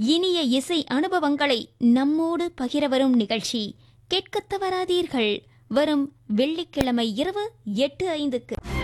இனிய இசை அனுபவங்களை நம்மோடு பகிர வரும் நிகழ்ச்சி கேட்கத் தவறாதீர்கள். வரும் வெள்ளிக்கிழமை இரவு 8:05